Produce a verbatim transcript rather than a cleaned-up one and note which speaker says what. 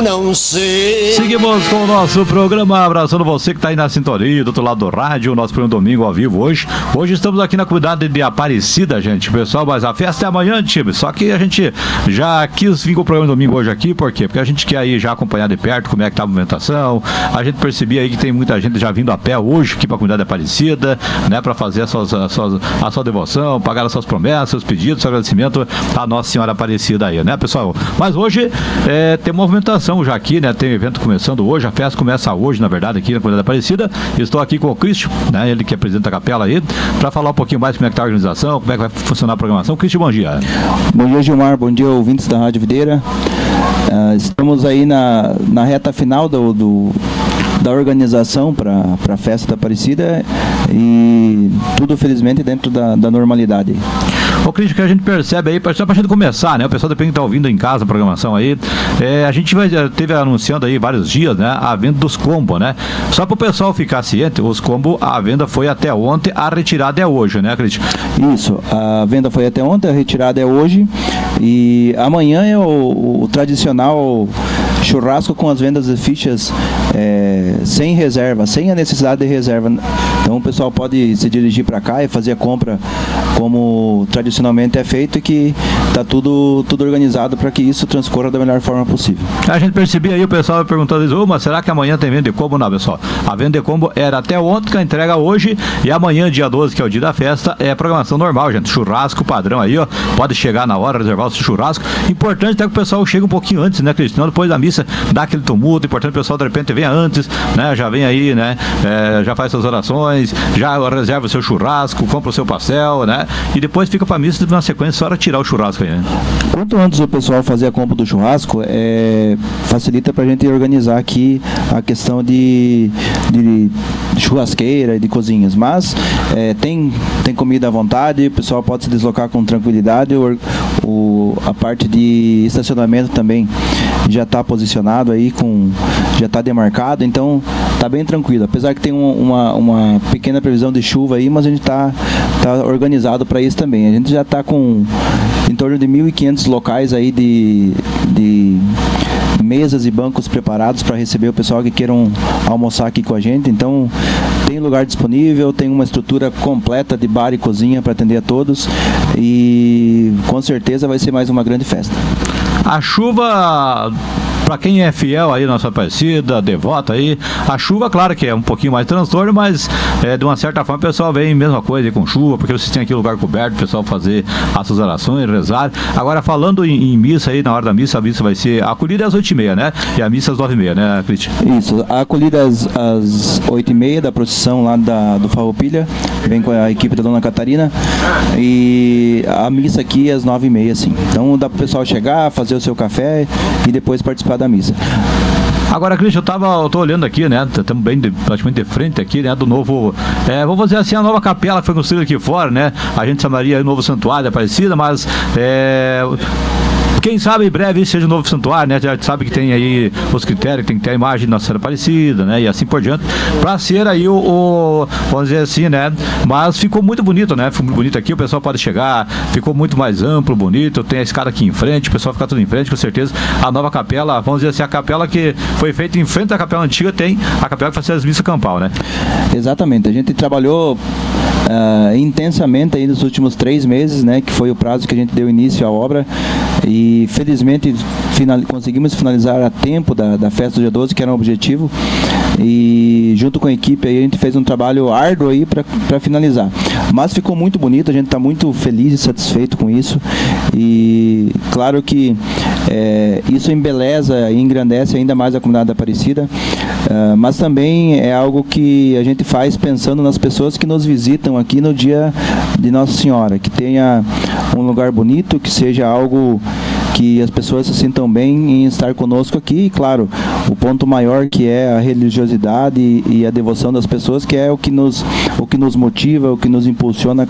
Speaker 1: não sei.
Speaker 2: Seguimos com o nosso programa, abraçando você que está aí na sintonia, do outro lado do rádio, nosso programa domingo ao vivo hoje. Hoje estamos aqui na comunidade de Aparecida, gente, pessoal, mas a festa é amanhã, time, só que a gente já quis vir com o programa domingo hoje aqui, por quê? Porque a gente quer aí já acompanhar de perto como é que tá a movimentação, a gente percebia aí que tem muita gente já vindo a pé hoje aqui para a comunidade de Aparecida, né, para fazer a, suas, a, suas, a sua devoção, pagar as suas promessas, seus pedidos, seu agradecimento à Nossa Senhora Aparecida aí, né, pessoal? Mas hoje é, tem movimentação já aqui, né, tem evento começando hoje, a festa começa hoje, na verdade, aqui na comunidade Aparecida. Estou aqui com o Cristian, né, ele que é presidente da capela aí, para falar um pouquinho mais como é que está a organização, como é que vai funcionar a programação. Cristian, bom dia.
Speaker 3: Bom dia, Gilmar, bom dia, ouvintes da Rádio Videira. Uh, estamos aí na, na reta final do, do da organização para a festa da Aparecida e tudo felizmente dentro da, da normalidade.
Speaker 2: O Cristian, que a gente percebe aí, só para a gente começar, né? O pessoal depende de estar ouvindo em casa a programação aí. É, a gente vai, teve anunciando aí vários dias, né? A venda dos combos, né? Só para o pessoal ficar ciente, os combos, a venda foi até ontem, a retirada é hoje, né, Cristian?
Speaker 3: Isso, a venda foi até ontem, a retirada é hoje e amanhã é o, o tradicional churrasco com as vendas de fichas é, sem reserva, sem a necessidade de reserva. Então o pessoal pode se dirigir para cá e fazer a compra como tradicionalmente é feito e que está tudo, tudo organizado para que isso transcorra da melhor forma possível.
Speaker 2: A gente percebia aí o pessoal perguntando, oh, mas será que amanhã tem venda de combo? Não, pessoal. A venda de combo era até ontem, que a entrega hoje, e amanhã, dia doze, que é o dia da festa, é programação normal, gente. Churrasco padrão aí, ó. Pode chegar na hora, reservar o seu churrasco. Importante até que o pessoal chegue um pouquinho antes, né, Cristiano? Depois da missa, dá aquele tumulto. Importante que o pessoal, de repente, venha antes, né? Já vem aí, né? É, já faz suas orações, já reserva o seu churrasco, compra o seu pastel, né? E depois fica pra missa, na sequência, só hora tirar o churrasco aí, né?
Speaker 3: Quanto antes o pessoal fazer a compra do churrasco, é, facilita pra gente organizar aqui a questão de, de churrasqueira e de cozinhas. Mas é, tem, tem comida à vontade, o pessoal pode se deslocar com tranquilidade. O, o, a parte de estacionamento também já está posicionado aí, com, já está demarcado, então está bem tranquilo. Apesar que tem um, uma, uma pequena previsão de chuva aí, mas a gente está tá organizado para isso também. A gente já está com em torno de mil e quinhentos locais aí de, de mesas e bancos preparados para receber o pessoal que queiram almoçar aqui com a gente. Então tem lugar disponível, tem uma estrutura completa de bar e cozinha para atender a todos e com certeza vai ser mais uma grande festa.
Speaker 2: A chuva, para quem é fiel aí na nossa Aparecida, devota aí, a chuva, claro que é um pouquinho mais transtorno, mas é, de uma certa forma o pessoal vem mesma coisa aí com chuva, porque vocês têm aqui o lugar coberto, o pessoal fazer as suas orações, rezar. Agora, falando em, em missa aí, na hora da missa, a missa vai ser, a acolhida é às oito e meia, né? E a missa às nove e meia, né, Cristian?
Speaker 3: Isso, a acolhida às, às oito e meia da procissão lá da, do Farroupilha, vem com a equipe da Dona Catarina, e a missa aqui às nove e meia, sim. Então dá para o pessoal chegar, fazer o seu café e depois participar da missa.
Speaker 2: Agora, Cristian, eu tava, eu tô olhando aqui, né? Estamos bem de, praticamente de frente aqui, né? Do novo. É, vamos dizer assim, a nova capela que foi construída aqui fora, né? A gente chamaria o novo santuário Aparecida, mas é, quem sabe em breve isso seja um novo santuário, né? Já sabe que tem aí os critérios, que tem que ter a imagem de Nossa Senhora Aparecida, né? E assim por diante, para ser aí o, o, vamos dizer assim, né? Mas ficou muito bonito, né? Ficou muito bonito aqui, o pessoal pode chegar, ficou muito mais amplo, bonito, tem a escada aqui em frente, o pessoal fica tudo em frente, com certeza. A nova capela, vamos dizer assim, a capela que foi feita em frente à capela antiga, tem a capela que faz as missas campal, né?
Speaker 3: Exatamente, a gente trabalhou uh, intensamente aí nos últimos três meses, né? Que foi o prazo que a gente deu início à obra. E felizmente final, conseguimos finalizar a tempo da, da festa do dia doze, que era um objetivo, e junto com a equipe aí, a gente fez um trabalho árduo aí para finalizar, mas ficou muito bonito, a gente está muito feliz e satisfeito com isso, e claro que é, isso embeleza e engrandece ainda mais a comunidade da Aparecida, uh, mas também é algo que a gente faz pensando nas pessoas que nos visitam aqui no dia de Nossa Senhora, que tenha um lugar bonito, que seja algo que as pessoas se sintam bem em estar conosco aqui, e claro, o ponto maior que é a religiosidade e, e a devoção das pessoas, que é o que nos, o que nos motiva, o que nos impulsiona